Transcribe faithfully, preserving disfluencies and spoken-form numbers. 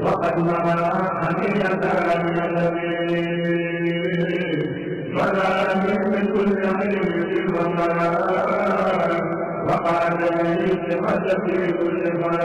وقد نرى حمية النبي ولا من كل علم وما وقال لي ثقة في كل ما